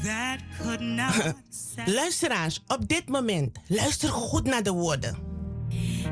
Luisteraars, op dit moment, luister goed naar de woorden.